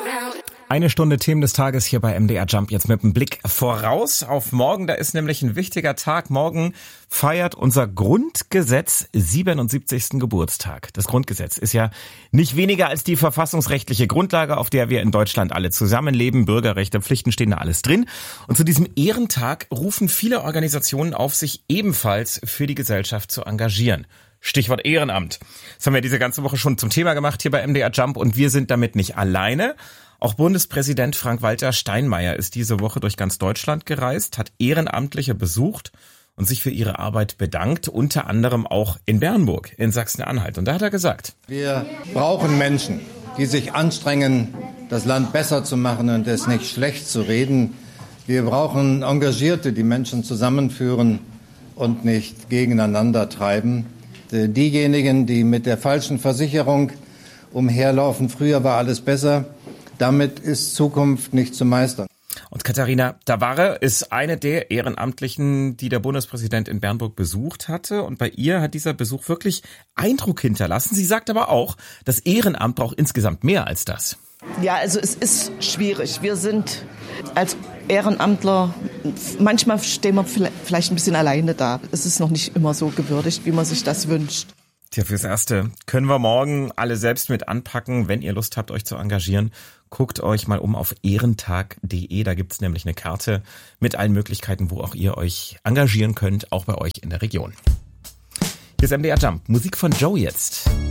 Eine Stunde Themen des Tages hier bei MDR Jump, jetzt mit einem Blick voraus auf morgen. Da ist nämlich ein wichtiger Tag. Morgen feiert unser Grundgesetz 77. Geburtstag. Das Grundgesetz ist ja nicht weniger als die verfassungsrechtliche Grundlage, auf der wir in Deutschland alle zusammenleben. Bürgerrechte, Pflichten stehen da alles drin. Und zu diesem Ehrentag rufen viele Organisationen auf, sich ebenfalls für die Gesellschaft zu engagieren. Stichwort Ehrenamt. Das haben wir diese ganze Woche schon zum Thema gemacht hier bei MDR Jump und wir sind damit nicht alleine. Auch Bundespräsident Frank-Walter Steinmeier ist diese Woche durch ganz Deutschland gereist, hat Ehrenamtliche besucht und sich für ihre Arbeit bedankt, unter anderem auch in Bernburg in Sachsen-Anhalt. Und da hat er gesagt: Wir brauchen Menschen, die sich anstrengen, das Land besser zu machen und es nicht schlecht zu reden. Wir brauchen Engagierte, die Menschen zusammenführen und nicht gegeneinander treiben. Diejenigen, die mit der falschen Versicherung umherlaufen, früher war alles besser, damit ist Zukunft nicht zu meistern. Und Katharina Davare ist eine der Ehrenamtlichen, die der Bundespräsident in Bernburg besucht hatte. Und bei ihr hat dieser Besuch wirklich Eindruck hinterlassen. Sie sagt aber auch, das Ehrenamt braucht insgesamt mehr als das. Ja, also es ist schwierig. Wir sind als Ehrenamtler, manchmal stehen wir vielleicht ein bisschen alleine da. Es ist noch nicht immer so gewürdigt, wie man sich das wünscht. Tja, fürs Erste können wir morgen alle selbst mit anpacken. Wenn ihr Lust habt, euch zu engagieren, guckt euch mal um auf ehrentag.de. Da gibt's nämlich eine Karte mit allen Möglichkeiten, wo auch ihr euch engagieren könnt, auch bei euch in der Region. Hier ist MDR Jump. Musik von Joe jetzt.